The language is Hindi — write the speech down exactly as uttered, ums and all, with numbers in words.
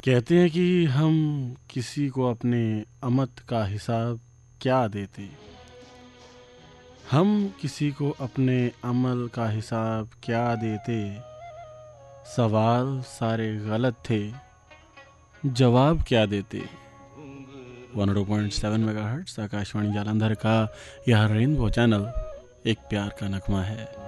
कहते हैं कि हम किसी को अपने अमत का हिसाब क्या देते। हम किसी को अपने अमल का हिसाब क्या देते। सवाल सारे गलत थे, जवाब क्या देते। One two point seven mega hertz Akashvani Jalandhar का यह रेनबो चैनल एक प्यार का नगमा है।